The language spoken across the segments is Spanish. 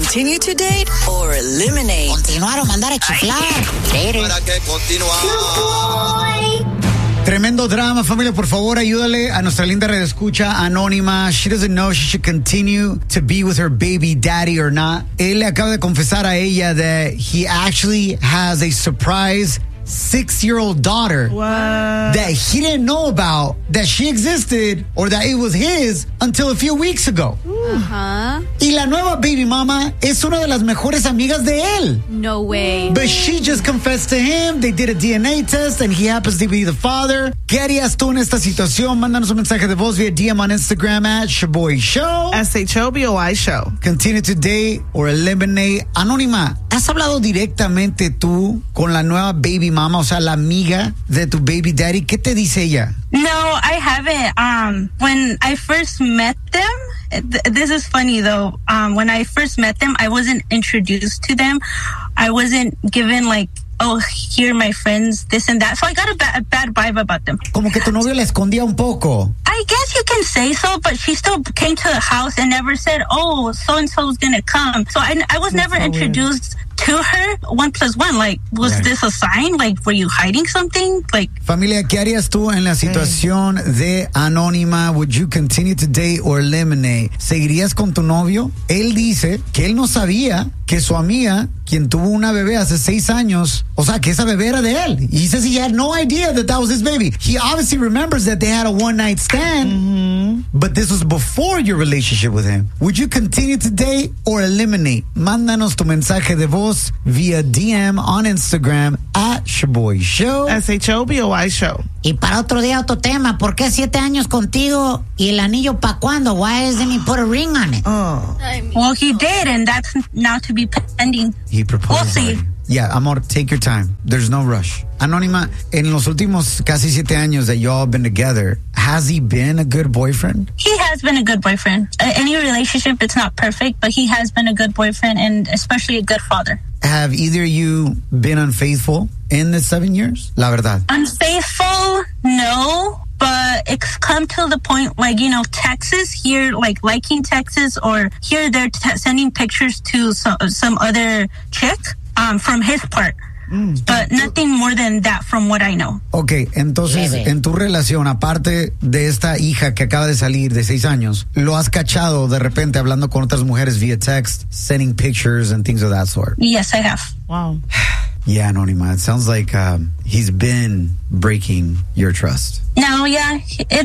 continue to date or eliminate? Continuar o mandar a chiflar. ¿Para qué continuar? Tremendo drama, familia. Por favor, ayúdale a nuestra linda redescucha anónima. She doesn't know if she should continue to be with her baby daddy or not. Él le acaba de confesar a ella that he actually has a surprise 6-year-old daughter that he didn't know about, that she existed or that it was his until a few weeks ago. Y la nueva baby mama es una de las mejores amigas de él. No way. But she just confessed to him. They did a DNA test and he happens to be the father. ¿Qué harías tú en esta situación? Mándanos un mensaje de voz via DM on Instagram at Shaboy Show. SHOBOY Show. Continue to date or eliminate. Anónima, ¿has hablado directamente tú con la nueva baby mama, o sea, la amiga de tu baby daddy? ¿Qué te dice ella? No, I haven't. When I first met them, this is funny though. When I first met them, I wasn't introduced to them. I wasn't given like, oh, here are my friends, this and that. So I got a bad vibe about them. Como que tu novio la escondía un poco. I guess you can say so, but she still came to the house and never said, oh, so-and-so's gonna come. So I was never introduced to her. 1 + 1, like, was this a sign? Like, were you hiding something? Like, familia, ¿qué harías tú en la situación de anónima? Would you continue to date or eliminate? ¿Seguirías con tu novio? Él dice que él no sabía que su amiga, quien tuvo una bebé hace 6 años, o sea, que esa bebé era de él. He says he had no idea that was his baby. He obviously remembers that they had a one-night stand, but this was before your relationship with him. Would you continue to date or eliminate? Mándanos tu mensaje de voz via DM on Instagram at Shaboy Show. SHOBOY Show. Y para otro día, otro tema. ¿Por qué 7 años contigo y el anillo pa' cuándo? Why doesn't he put a ring on it? well, he did, and that's now to be pending. He proposed. We'll see. already. Yeah, amor, take your time. There's no rush. Anónima, en los últimos casi 7 años that y'all been together, has he been a good boyfriend? He has been a good boyfriend. Any relationship, it's not perfect, but he has been a good boyfriend and especially a good father. Have either of you been unfaithful in the 7 years? La verdad. Unfaithful, no. But it's come to the point, like, you know, Texas here, like liking Texas, or here they're sending pictures to some other chick from his part. But nothing more than that from what I know. Ok, entonces, en tu relación, aparte de esta hija que acaba de salir de 6 años, ¿lo has cachado de repente hablando con otras mujeres via text, sending pictures and things of that sort? Yes, I have. Wow. Yeah, Anónima, it sounds like he's been breaking your trust. No, yeah,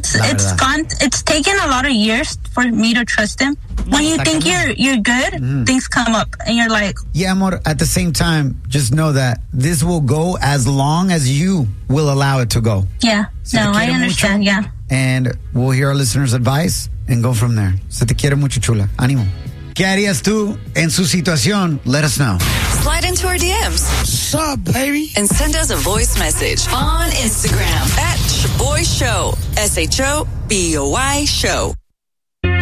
it's taken a lot of years for me to trust him. When you think you're good, things come up and you're like, yeah, amor, at the same time, just know that this will go as long as you will allow it to go. Yeah, no, I understand, mucho, yeah. And we'll hear our listeners' advice and go from there. Se te quiere mucho, chula. Ánimo. ¿Qué harías tú en su situación? Let us know. Slide into our DMs. What's up, baby? And send us a voice message on Instagram at Shaboy Show. SHOBOY Show.